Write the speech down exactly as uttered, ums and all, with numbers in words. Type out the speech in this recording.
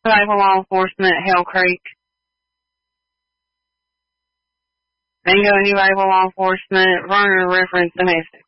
Naval Law Enforcement, Hell Creek. Bingo, New Able Law Enforcement, Verner, reference domestic.